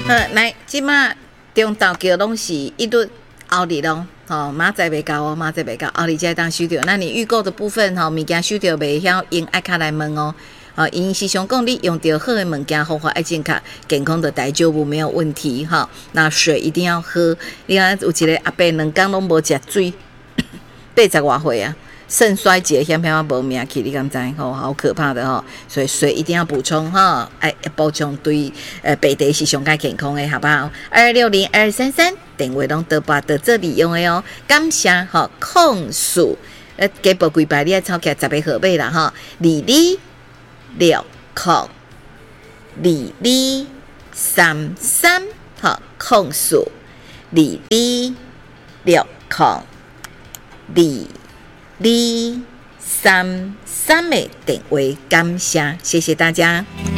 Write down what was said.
来，即马中昼桥拢是一律后日咯，明仔载袂到哦，明仔载袂到，后日才当收到。那你预购的部分物件收到袂晓，用爱卡来问哦。因时常讲，你用到好的物件，方法爱健康，健康的大丈夫没有问题哈。那水一定要喝。你看有一个阿伯2天拢无食水，80多岁啊，肾衰竭险险无命去，你敢知？好可怕的哈。所以水一定要补充哈，补充对白茶是上介健康的，好不好？260-2233电话拢得把得这里用的哦。感谢哈控诉，加报几摆你爱抄起来10个号码啦哈，2260-2233哈控诉2260-2233的电话，感谢，谢谢大家。